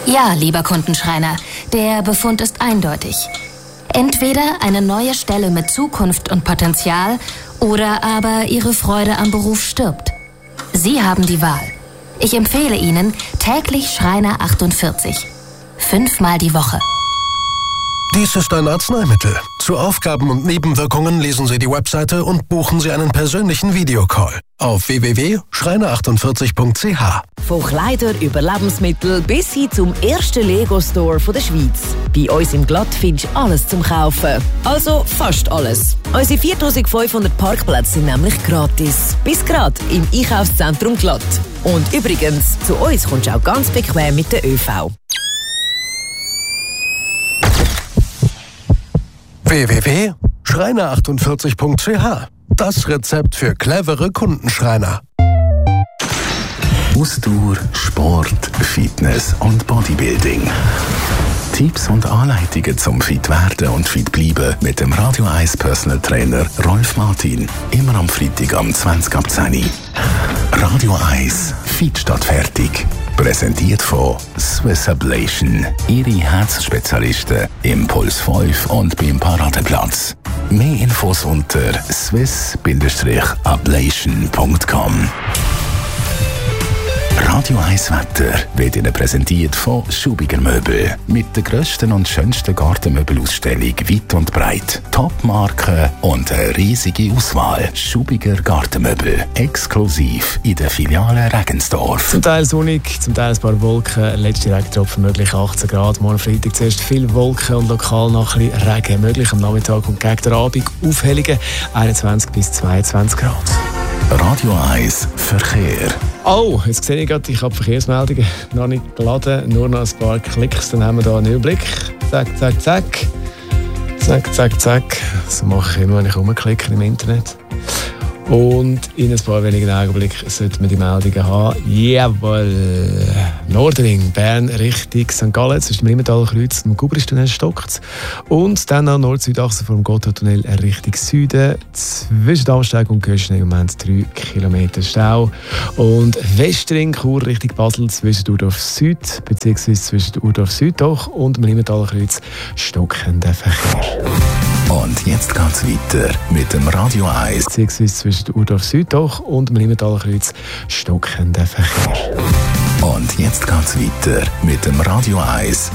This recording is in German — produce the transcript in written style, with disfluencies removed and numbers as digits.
Ja, lieber Kundenschreiner, der Befund ist eindeutig. Entweder eine neue Stelle mit Zukunft und Potenzial oder aber Ihre Freude am Beruf stirbt. Sie haben die Wahl. Ich empfehle Ihnen täglich Schreiner 48. 5-mal die Woche. Dies ist ein Arzneimittel. Zu Aufgaben und Nebenwirkungen lesen Sie die Webseite und buchen Sie einen persönlichen Videocall auf www.schreiner48.ch. Von Kleidern über Lebensmittel bis hin zum ersten Lego-Store der Schweiz. Bei uns im Glatt findest du alles zum Kaufen. Also fast alles. Unsere 4500 Parkplätze sind nämlich gratis. Bis gerade im Einkaufszentrum Glatt. Und übrigens, zu uns kommst du auch ganz bequem mit der ÖV. www.schreiner48.ch. Das Rezept für clevere Kundenschreiner. Ausdauer, Sport, Fitness und Bodybuilding. Tipps und Anleitungen zum fit werden und fit bleiben mit dem Radio 1 Personal Trainer Rolf Martin. Immer am Freitag am 20 ab 10 Uhr. Radio 1, fit statt fertig. Präsentiert von Swiss Ablation. Ihre Herzspezialisten im Puls 5 und beim Paradeplatz. Mehr Infos unter swiss-ablation.com. Radio 1 Wetter wird Ihnen präsentiert von Schubiger Möbel. Mit der grössten und schönsten Gartenmöbelausstellung weit und breit. Top-Marken und eine riesige Auswahl. Schubiger Gartenmöbel. Exklusiv in der Filiale Regensdorf. Zum Teil sonnig, zum Teil ein paar Wolken. Letzte Regentropfen möglich 18 Grad. Morgen Freitag zuerst viel Wolken und lokal noch ein bisschen Regen möglich. Am Nachmittag und gegen den Abend Aufhellungen 21 bis 22 Grad. Radio 1 Verkehr. Oh, jetzt sehe ich gerade, ich habe Verkehrsmeldungen noch nicht geladen, nur noch ein paar Klicks, dann haben wir hier einen Überblick. Zack, zack, zack. Zack, zack, zack. Das mache ich nur, wenn ich rumklicke im Internet. Und in ein paar wenigen Augenblicken sollten wir die Meldungen haben. Jawohl! Nordring, Bern Richtung St. Gallen, zwischen dem Limmentalkreuz und dem Gubristunnel stockt. Und dann an Nord-Süd-Achse vom Gotthardtunnel Richtung Süden. Zwischen Amsteig und Göschne im Moment 3 Kilometer Stau. Und Westring, Chur Richtung Basel, zwischen Urdorf Süd, bzw. zwischen Urdorf Süddoch und dem Limmentalkreuz stockender Verkehr. Und jetzt geht's weiter mit dem Radio 1. Beziehungsweise zwischen Urdorf Süddoch und dem Limmentalkreuz stockender Verkehr. Und jetzt geht's weiter mit dem Radio 1